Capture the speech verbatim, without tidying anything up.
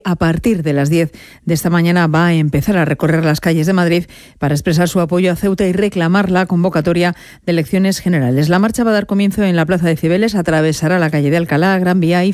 A partir de las diez de esta mañana va a empezar a recorrer las calles de Madrid para expresar su apoyo a Ceuta y reclamar la convocatoria de elecciones generales. La marcha va a dar comienzo en la Plaza de Cibeles, atravesará la calle de Alcalá, Gran Vía y